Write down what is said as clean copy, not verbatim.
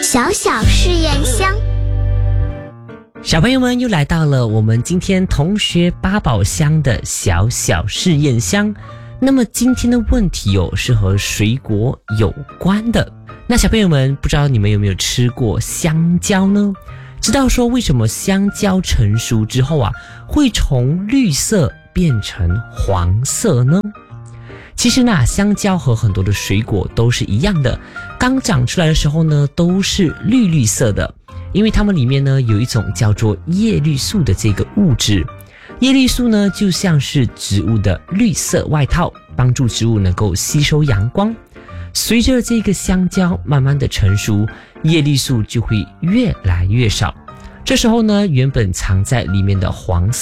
小小试验箱。 小朋友们又来到了我们今天同学八宝箱的小小试验箱。那么今天的问题是和水果有关的。那小朋友们，不知道你们有没有吃过香蕉呢？知道说为什么香蕉成熟之后会从绿色变成黄色呢？其实呢，香蕉和很多的水果都是一样的，刚长出来的时候呢，都是绿绿色的，因为它们里面呢有一种叫做叶绿素的这个物质。叶绿素呢就像是植物的绿色外套，帮助植物能够吸收阳光。随着这个香蕉慢慢的成熟，叶绿素就会越来越少，这时候呢，原本藏在里面的黄色